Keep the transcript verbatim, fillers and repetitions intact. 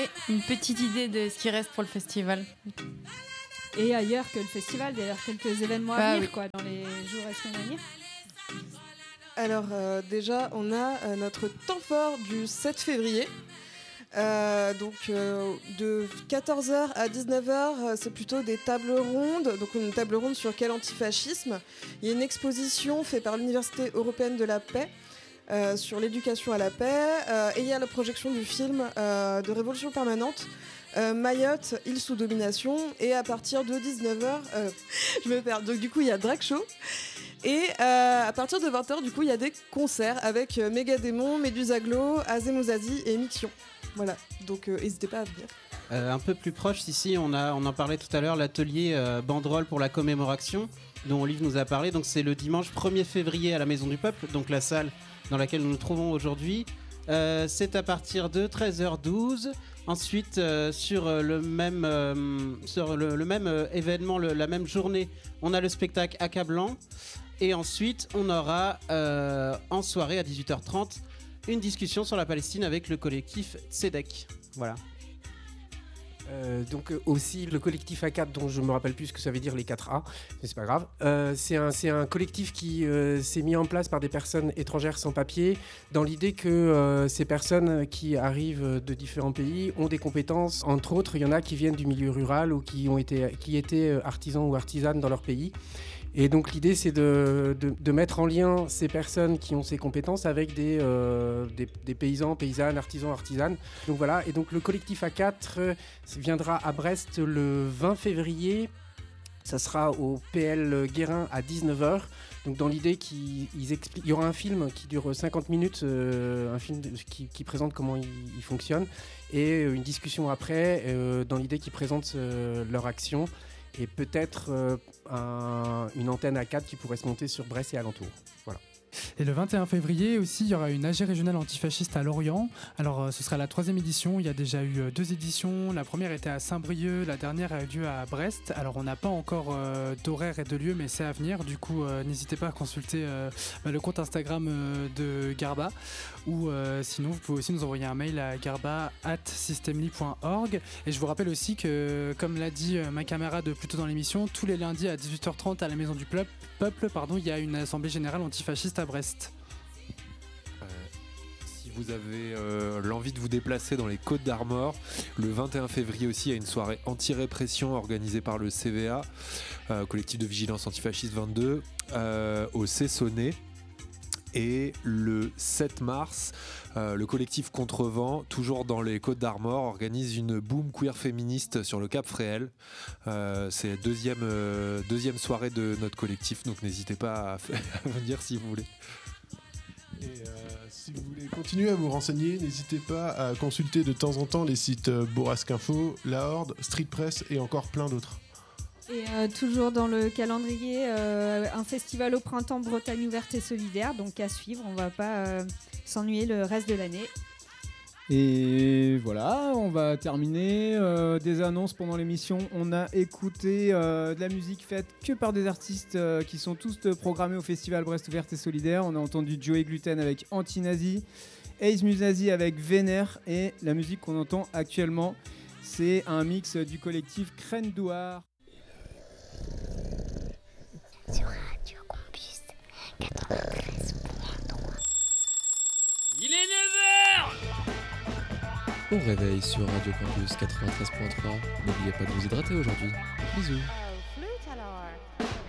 Une petite idée de ce qui reste pour le festival. Et ailleurs que le festival, d'ailleurs quelques événements Bah à venir oui. quoi, dans les jours et semaines à venir. Alors euh, déjà, on a euh, notre temps fort du sept février. Euh, donc euh, de quatorze heures à dix-neuf heures, euh, c'est plutôt des tables rondes. Donc une table ronde sur quel antifascisme. Il y a une exposition faite par l'Université européenne de la paix euh, sur l'éducation à la paix. Euh, et il y a la projection du film euh, de Révolution permanente. Euh, Mayotte, île sous domination. Et à partir de dix-neuf heures, euh, je me perds. Donc du coup, il y a Drag Show. Et euh, à partir de vingt heures, du coup, il y a des concerts avec euh, Megadémon, Médusa Glow, Azemozazi et Mixion. Voilà, donc euh, n'hésitez pas à venir. Euh, un peu plus proche, ici, on, a, on en parlait tout à l'heure, l'atelier euh, banderole pour la commémoration, dont Olive nous a parlé. Donc c'est le dimanche premier février à la Maison du Peuple, donc la salle dans laquelle nous nous trouvons aujourd'hui. Euh, c'est à partir de treize heures douze. Ensuite, euh, sur le même, euh, sur le, le même euh, événement, le, la même journée, on a le spectacle Accablant. Et ensuite, on aura euh, en soirée à dix-huit heures trente une discussion sur la Palestine avec le collectif Tzedek. Voilà. Euh, donc euh, aussi le collectif A quatre, dont je me rappelle plus ce que ça veut dire les quatre A, mais c'est pas grave. Euh, c'est, un, c'est un collectif qui euh, s'est mis en place par des personnes étrangères sans papier, dans l'idée que euh, ces personnes qui arrivent de différents pays ont des compétences. Entre autres, il y en a qui viennent du milieu rural ou qui ont été, qui étaient artisans ou artisanes dans leur pays. Et donc l'idée c'est de, de, de mettre en lien ces personnes qui ont ces compétences avec des, euh, des, des paysans, paysannes, artisans, artisanes. Donc voilà, et donc le collectif A quatre euh, viendra à Brest le vingt février. Ça sera au P L Guérin à dix-neuf heures. Donc dans l'idée qu'il ils expliquent, il y aura un film qui dure cinquante minutes, euh, un film de, qui, qui présente comment il, il fonctionne, et une discussion après euh, dans l'idée qu'ils présentent euh, leur action. Et peut-être euh, un, une antenne A quatre qui pourrait se monter sur Brest et alentour. Voilà. Et le vingt et un février aussi, il y aura une A G régionale antifasciste à Lorient. Alors euh, ce sera la troisième édition, il y a déjà eu euh, deux éditions. La première était à Saint-Brieuc, la dernière a eu lieu à Brest. Alors on n'a pas encore euh, d'horaire et de lieu, mais c'est à venir. Du coup, euh, n'hésitez pas à consulter euh, bah, le compte Instagram euh, de Garba. Ou euh, sinon, vous pouvez aussi nous envoyer un mail à garba arobase systemly point org. Et je vous rappelle aussi que, comme l'a dit euh, ma camarade plus tôt dans l'émission, tous les lundis à dix-huit heures trente à la Maison du Peuple, peuple pardon, il y a une assemblée générale antifasciste à Brest. Euh, si vous avez euh, l'envie de vous déplacer dans les Côtes d'Armor, le vingt et un février aussi, il y a une soirée anti-répression organisée par le C V A, euh, collectif de vigilance antifasciste vingt-deux, euh, au Cessonnet. Et le sept mars, euh, le collectif Contrevent, toujours dans les Côtes d'Armor, organise une boom queer féministe sur le Cap Fréhel. Euh, c'est la deuxième, euh, deuxième soirée de notre collectif, donc n'hésitez pas à, à venir si vous voulez. Et euh, si vous voulez continuer à vous renseigner, n'hésitez pas à consulter de temps en temps les sites euh, Bourrasque Info, La Horde, Street Press et encore plein d'autres. Et euh, toujours dans le calendrier, euh, un festival au printemps Bretagne ouverte et solidaire, donc à suivre, on va pas euh, s'ennuyer le reste de l'année. Et voilà, on va terminer. Euh, des annonces pendant l'émission. On a écouté euh, de la musique faite que par des artistes euh, qui sont tous programmés au festival Brest ouverte et solidaire. On a entendu Joey Gluten avec Anti-Nazi, Ace Musazi avec Vénère, et la musique qu'on entend actuellement, c'est un mix du collectif Crène Douard. Sur Radio Campus quatre-vingt-treize point trois. Il est neuf heures. Au réveil sur Radio Campus quatre-vingt-treize point trois. N'oubliez pas de vous hydrater aujourd'hui. Bisous.